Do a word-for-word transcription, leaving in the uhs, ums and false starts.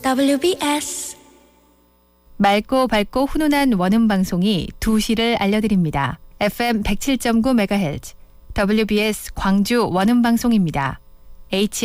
더블유비에스 맑고 밝고 훈훈한 원음 방송이 두 시를 알려드립니다. 에프엠 백칠 점 구 메가헤르츠 더블유비에스 광주 원음 방송입니다. 에이치엠